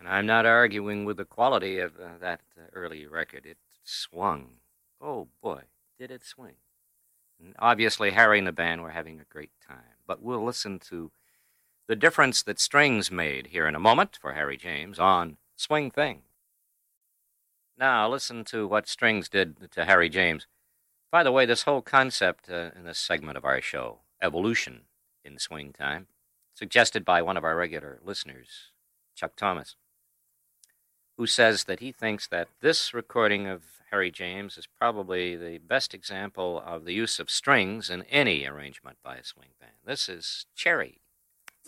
And I'm not arguing with the quality of that early record. It swung. Oh, boy, did it swing. And obviously, Harry and the band were having a great time. But we'll listen to the difference that strings made here in a moment for Harry James on Swing Thing. Now, listen to what strings did to Harry James. By the way, this whole concept in this segment of our show, evolution in swing time, suggested by one of our regular listeners, Chuck Thomas, who says that he thinks that this recording of Harry James is probably the best example of the use of strings in any arrangement by a swing band. This is Cherry.